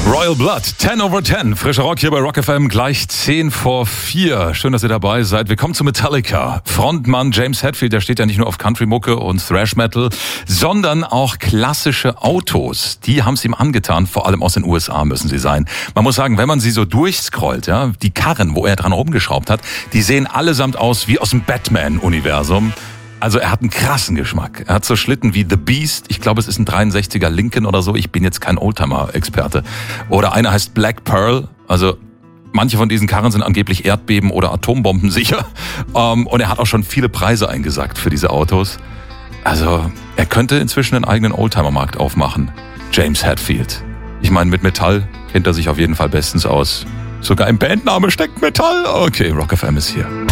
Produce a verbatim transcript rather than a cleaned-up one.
Royal Blood, zehn over zehn. Frischer Rock hier bei Rock F M, gleich zehn vor vier. Schön, dass ihr dabei seid. Wir kommen zu Metallica. Frontmann James Hetfield, der steht ja nicht nur auf Country-Mucke und Thrash-Metal, sondern auch klassische Autos. Die haben es ihm angetan, vor allem aus den U S A müssen sie sein. Man muss sagen, wenn man sie so durchscrollt, ja, die Karren, wo er dran rumgeschraubt hat, die sehen allesamt aus wie aus dem Batman-Universum. Also er hat einen krassen Geschmack. Er hat so Schlitten wie The Beast. Ich glaube, es ist ein dreiundsechziger Lincoln oder so. Ich bin jetzt kein Oldtimer-Experte. Oder einer heißt Black Pearl. Also manche von diesen Karren sind angeblich Erdbeben- oder Atombomben sicher. Und er hat auch schon viele Preise eingesackt für diese Autos. Also er könnte inzwischen einen eigenen Oldtimer-Markt aufmachen. James Hetfield. Ich meine, mit Metall kennt er sich auf jeden Fall bestens aus. Sogar im Bandname steckt Metall. Okay, Rock F M ist hier.